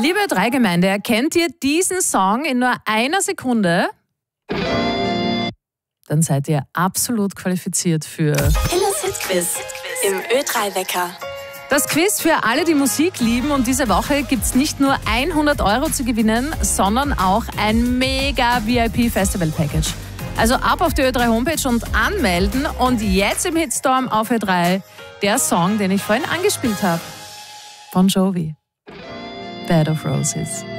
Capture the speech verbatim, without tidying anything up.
Liebe Ö drei Gemeinde, erkennt ihr diesen Song in nur einer Sekunde? Dann seid ihr absolut qualifiziert für Hillers Hitquiz im Ö drei Wecker. das Quiz für alle, die Musik lieben. Und diese Woche gibt es nicht nur hundert Euro zu gewinnen, sondern auch ein mega V I P-Festival-Package. Also ab auf die Ö drei Homepage und anmelden. Und jetzt im Hitstorm auf Ö drei der Song, den ich vorhin angespielt habe. Bon Jovi. Bed of Roses.